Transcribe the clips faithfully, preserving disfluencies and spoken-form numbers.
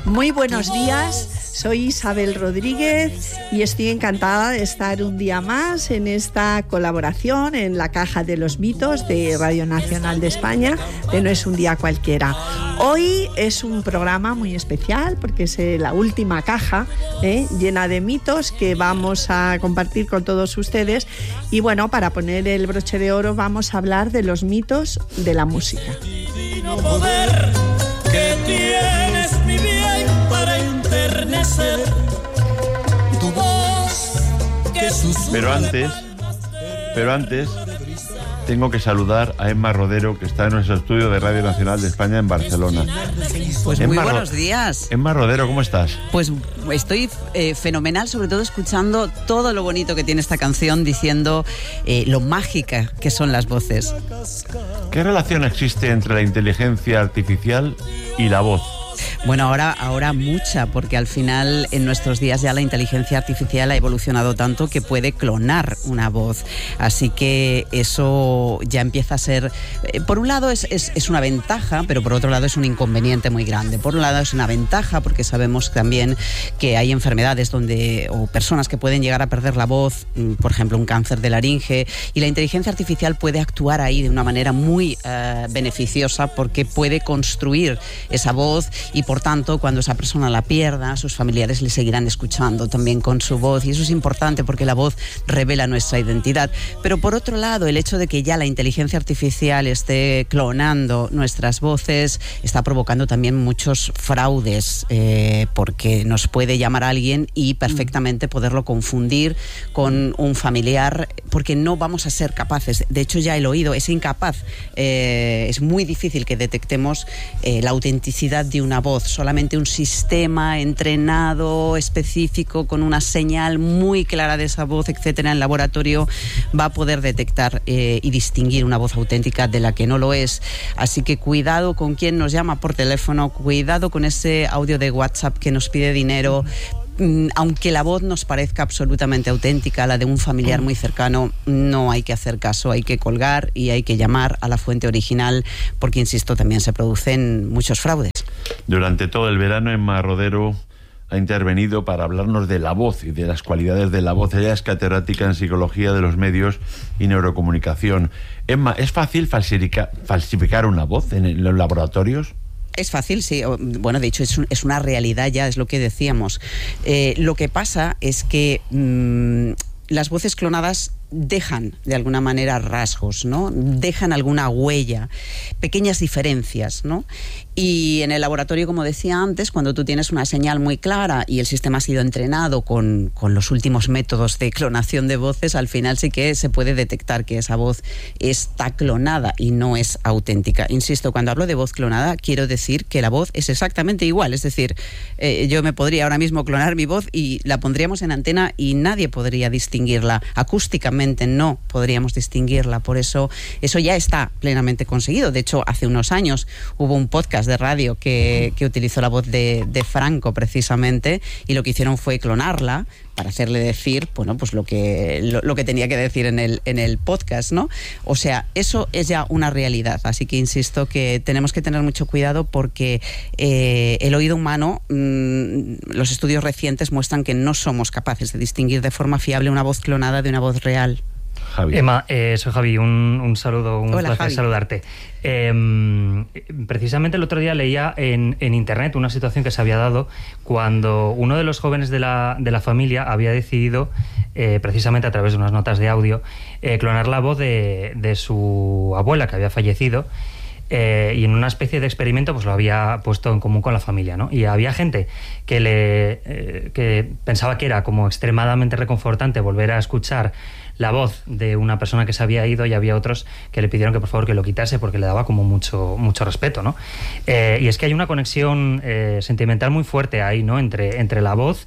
Muy buenos días, soy Isabel Rodríguez y estoy encantada de estar un día más en esta colaboración en la Caja de los Mitos de Radio Nacional de España, de No es un día cualquiera. Hoy es un programa muy especial porque es la última caja ¿eh? llena de mitos que vamos a compartir con todos ustedes. Y bueno, para poner el broche de oro vamos a hablar de los mitos de la música. Poder que tienes, mi bien, para enternecer tu voz que susurra. Pero antes, pero antes tengo que saludar a Emma Rodero, que está en nuestro estudio de Radio Nacional de España en Barcelona. Pues Emma muy buenos días. Emma Rodero, ¿cómo estás? Pues estoy eh, fenomenal, sobre todo escuchando todo lo bonito que tiene esta canción, diciendo eh, lo mágica que son las voces. ¿Qué relación existe entre la inteligencia artificial y la voz? Bueno, ahora, ahora mucha, porque al final en nuestros días ya la inteligencia artificial ha evolucionado tanto que puede clonar una voz. Así que eso ya empieza a ser... Eh, por un lado es, es, es una ventaja, pero por otro lado es un inconveniente muy grande. Por un lado es una ventaja porque sabemos también que hay enfermedades donde o personas que pueden llegar a perder la voz, por ejemplo un cáncer de laringe, y la inteligencia artificial puede actuar ahí de una manera muy eh, beneficiosa porque puede construir esa voz. Y por tanto, cuando esa persona la pierda, sus familiares le seguirán escuchando también con su voz, y eso es importante porque la voz revela nuestra identidad. Pero por otro lado, el hecho de que ya la inteligencia artificial esté clonando nuestras voces está provocando también muchos fraudes, eh, porque nos puede llamar a alguien y perfectamente poderlo confundir con un familiar, porque no vamos a ser capaces. De hecho, ya el oído es incapaz, eh, es muy difícil que detectemos eh, la autenticidad de una voz. Solamente un sistema entrenado, específico, con una señal muy clara de esa voz, etcétera, en laboratorio, va a poder detectar eh, y distinguir una voz auténtica de la que no lo es. Así que cuidado con quien nos llama por teléfono, cuidado con ese audio de WhatsApp que nos pide dinero. Aunque la voz nos parezca absolutamente auténtica, la de un familiar muy cercano, no hay que hacer caso, hay que colgar y hay que llamar a la fuente original, porque, insisto, también se producen muchos fraudes. Durante todo el verano, Emma Rodero ha intervenido para hablarnos de la voz y de las cualidades de la voz. Ella es catedrática en Psicología de los Medios y Neurocomunicación. Emma, ¿es fácil falsificar, falsificar una voz en los laboratorios? Es fácil, sí. Bueno, de hecho es, un, es una realidad ya, es lo que decíamos. Eh, lo que pasa es que mmm, las voces clonadas dejan de alguna manera rasgos, ¿no? Dejan alguna huella, pequeñas diferencias, ¿no? Y en el laboratorio, como decía antes, cuando tú tienes una señal muy clara y el sistema ha sido entrenado con, con los últimos métodos de clonación de voces, al final sí que se puede detectar que esa voz está clonada y no es auténtica. Insisto, cuando hablo de voz clonada, quiero decir que la voz es exactamente igual. Es decir, eh, yo me podría ahora mismo clonar mi voz y la pondríamos en antena y nadie podría distinguirla. Acústicamente no podríamos distinguirla. Por eso, eso ya está plenamente conseguido. De hecho, hace unos años hubo un podcast de radio que, que utilizó la voz de, de Franco precisamente, y lo que hicieron fue clonarla para hacerle decir, bueno, pues lo que lo, lo que tenía que decir en el en el podcast, ¿no? O sea, eso es ya una realidad. Así que insisto que tenemos que tener mucho cuidado porque eh, el oído humano, mmm, los estudios recientes muestran que no somos capaces de distinguir de forma fiable una voz clonada de una voz real. Javi. Emma, eh, soy Javi, un, un saludo, un Hola, placer Javi. saludarte. Eh, precisamente el otro día leía en, en internet una situación que se había dado cuando uno de los jóvenes de la, de la familia había decidido, eh, precisamente a través de unas notas de audio, eh, clonar la voz de, de su abuela que había fallecido. Eh, y en una especie de experimento pues lo había puesto en común con la familia, ¿no? Y había gente que le eh, que pensaba que era como extremadamente reconfortante volver a escuchar la voz de una persona que se había ido, y había otros que le pidieron que por favor que lo quitase porque le daba como mucho mucho respeto, ¿no? Eh, y es que hay una conexión eh, sentimental muy fuerte ahí, ¿no? Entre, entre la voz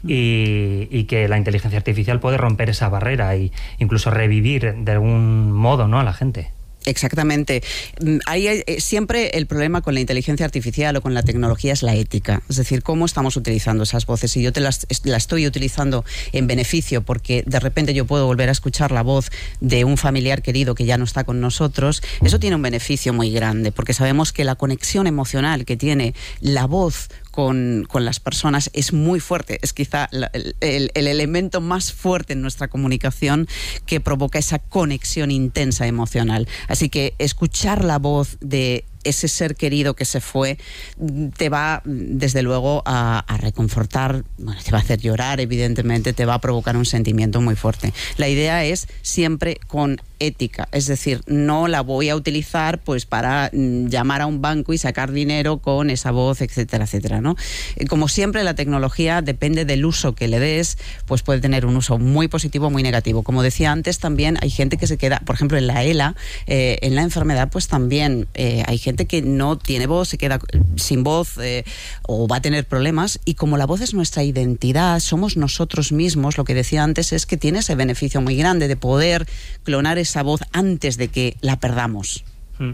y, y que la inteligencia artificial puede romper esa barrera e incluso revivir de algún modo, ¿no?, a la gente. Exactamente. Hay siempre el problema con la inteligencia artificial o con la tecnología es la ética. Es decir, cómo estamos utilizando esas voces. Si yo te las, la estoy utilizando en beneficio porque de repente yo puedo volver a escuchar la voz de un familiar querido que ya no está con nosotros, eso tiene un beneficio muy grande, porque sabemos que la conexión emocional que tiene la voz con, con las personas es muy fuerte. Es quizá la, el, el, el elemento más fuerte en nuestra comunicación que provoca esa conexión intensa emocional. Así que escuchar la voz de ese ser querido que se fue te va, desde luego, a, a reconfortar, bueno, te va a hacer llorar, evidentemente, te va a provocar un sentimiento muy fuerte. La idea es siempre con ética, es decir, no la voy a utilizar pues para mm, llamar a un banco y sacar dinero con esa voz, etcétera, etcétera, ¿no? Como siempre, la tecnología depende del uso que le des, pues puede tener un uso muy positivo o muy negativo. Como decía antes, también hay gente que se queda, por ejemplo, en la ELA, eh, en la enfermedad, pues también eh, hay gente que no tiene voz, se queda sin voz eh, o va a tener problemas, y como la voz es nuestra identidad, somos nosotros mismos, lo que decía antes es que tiene ese beneficio muy grande de poder clonar esa voz antes de que la perdamos.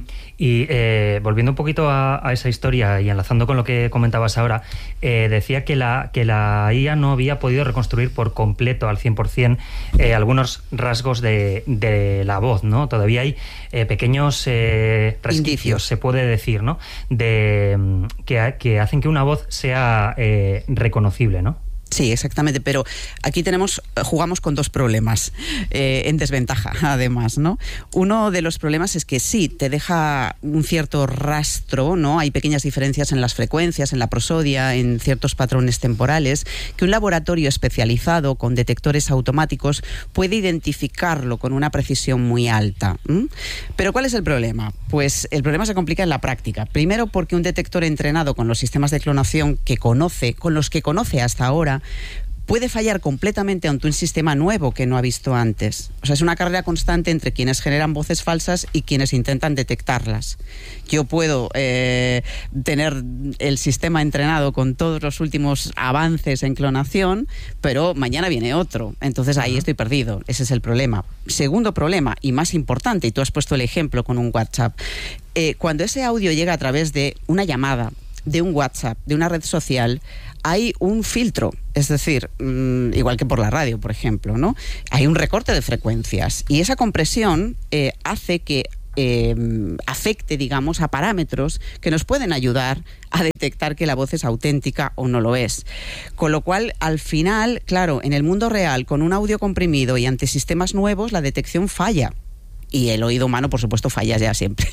Y eh, volviendo un poquito a, a esa historia y enlazando con lo que comentabas ahora, eh, decía que la, que la I A no había podido reconstruir por completo, al cien por ciento, eh, algunos rasgos de, de la voz, ¿no? Todavía hay eh, pequeños eh, resquicios, se puede decir, ¿no? De, que, que hacen que una voz sea eh, reconocible, ¿no? Sí, exactamente, pero aquí tenemos, jugamos con dos problemas, eh, en desventaja, además, ¿no? Uno de los problemas es que sí, te deja un cierto rastro, ¿no? Hay pequeñas diferencias en las frecuencias, en la prosodia, en ciertos patrones temporales, que un laboratorio especializado con detectores automáticos puede identificarlo con una precisión muy alta. ¿m? Pero ¿cuál es el problema? Pues el problema se complica en la práctica. Primero porque un detector entrenado con los sistemas de clonación que conoce, con los que conoce hasta ahora, puede fallar completamente ante un sistema nuevo que no ha visto antes. O sea, es una carrera constante entre quienes generan voces falsas y quienes intentan detectarlas. Yo puedo eh, tener el sistema entrenado con todos los últimos avances en clonación, pero mañana viene otro. Entonces ahí estoy perdido. Ese es el problema. Segundo problema, y más importante, y tú has puesto el ejemplo con un WhatsApp. Eh, cuando ese audio llega a través de una llamada, de un WhatsApp, de una red social, hay un filtro, es decir, mmm, igual que por la radio, por ejemplo, ¿no? Hay un recorte de frecuencias y esa compresión eh, hace que eh, afecte, digamos, a parámetros que nos pueden ayudar a detectar que la voz es auténtica o no lo es. Con lo cual, al final, claro, en el mundo real, con un audio comprimido y ante sistemas nuevos, la detección falla. Y el oído humano, por supuesto, falla ya siempre.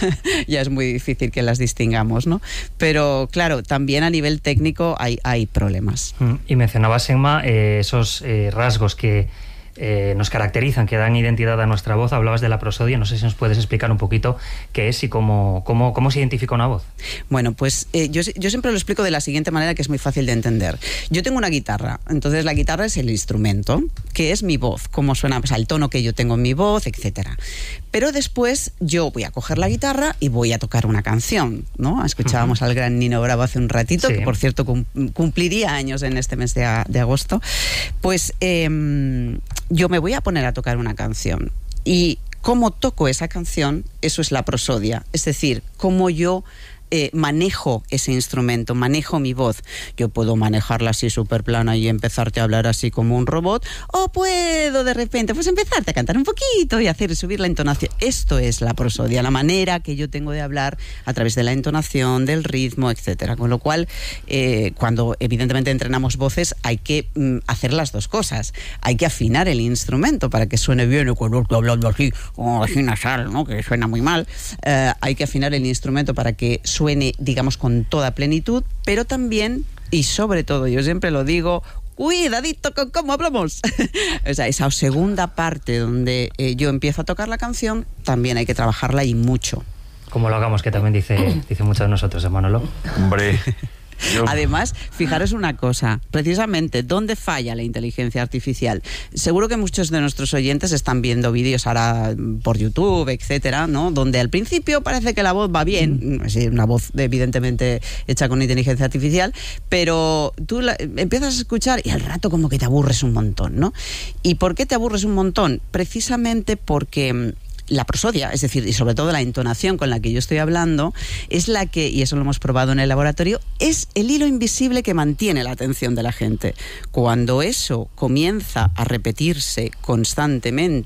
Ya es muy difícil que las distingamos, ¿no? Pero, claro, también a nivel técnico hay, hay problemas. Y mencionabas, Emma, eh, esos eh, rasgos que eh, nos caracterizan, que dan identidad a nuestra voz. Hablabas de la prosodia, no sé si nos puedes explicar un poquito qué es y cómo, cómo, cómo se identifica una voz. Bueno, pues eh, yo, yo siempre lo explico de la siguiente manera, que es muy fácil de entender. Yo tengo una guitarra, entonces la guitarra es el instrumento, que es mi voz, cómo suena, pues, el tono que yo tengo en mi voz, etcétera. Pero después yo voy a coger la guitarra y voy a tocar una canción, ¿no? Escuchábamos uh-huh. al gran Nino Bravo hace un ratito, sí. que por cierto cum- cumpliría años en este mes de, a- de agosto. Pues eh, yo me voy a poner a tocar una canción. Y cómo toco esa canción, eso es la prosodia. Es decir, cómo yo Eh, manejo ese instrumento, manejo mi voz. Yo puedo manejarla así súper plana y empezarte a hablar así como un robot, o puedo de repente pues empezarte a cantar un poquito y hacer subir la entonación. Esto es la prosodia, la manera que yo tengo de hablar a través de la entonación, del ritmo, etcétera. Con lo cual, eh, cuando evidentemente entrenamos voces, hay que mm, hacer las dos cosas. Hay que afinar el instrumento para que suene bien, y cuando estoy hablando así, como así nasal, ¿no? Que suena muy mal. Eh, hay que afinar el instrumento para que suene, digamos, con toda plenitud, pero también, y sobre todo, yo siempre lo digo, cuidadito con cómo hablamos. O sea, esa segunda parte donde eh, yo empiezo a tocar la canción, también hay que trabajarla y mucho. Como lo hagamos, que también dice, dice mucho de nosotros, ¿eh, Manolo? Hombre... Yo... Además, fijaros una cosa, precisamente, ¿dónde falla la inteligencia artificial? Seguro que muchos de nuestros oyentes están viendo vídeos ahora por YouTube, etcétera, ¿no? Donde al principio parece que la voz va bien, sí, una voz evidentemente hecha con inteligencia artificial, pero tú la, empiezas a escuchar y al rato como que te aburres un montón, ¿no? ¿Y por qué te aburres un montón? Precisamente porque la prosodia, es decir, y sobre todo la entonación con la que yo estoy hablando, es la que, y eso lo hemos probado en el laboratorio, es el hilo invisible que mantiene la atención de la gente. Cuando eso comienza a repetirse constantemente,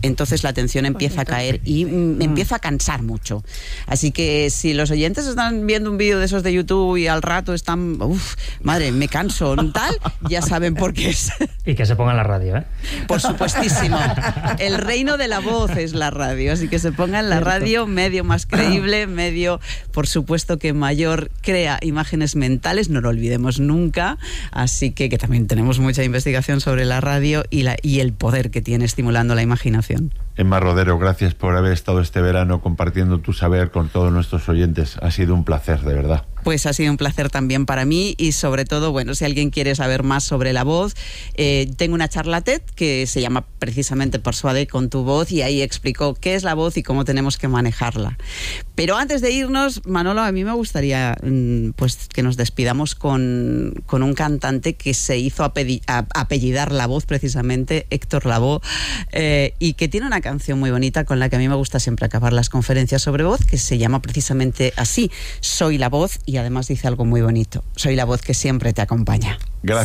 entonces la atención empieza a caer y me empiezo a cansar mucho. Así que si los oyentes están viendo un vídeo de esos de YouTube y al rato están, uff, madre, me canso, tal, ya saben por qué es. Y que se pongan la radio, ¿eh? Por supuestísimo. El reino de la voz es la radio, así que se pongan la radio, medio más creíble, medio, por supuesto, que mayor crea imágenes mentales, no lo olvidemos nunca, así que, que también tenemos mucha investigación sobre la radio y, la, y el poder que tiene estimulando la imaginación. Emma Rodero, gracias por haber estado este verano compartiendo tu saber con todos nuestros oyentes. Ha sido un placer, de verdad. Pues ha sido un placer también para mí y sobre todo, bueno, si alguien quiere saber más sobre la voz, eh, tengo una charla TED que se llama precisamente Persuade con tu voz y ahí explico qué es la voz y cómo tenemos que manejarla. Pero antes de irnos, Manolo, a mí me gustaría pues que nos despidamos con, con un cantante que se hizo apelli- a, apellidar la voz precisamente, Héctor Lavoe, eh, y que tiene una canción muy bonita con la que a mí me gusta siempre acabar las conferencias sobre voz, que se llama precisamente así, Soy la voz, y además dice algo muy bonito, soy la voz que siempre te acompaña. Gracias.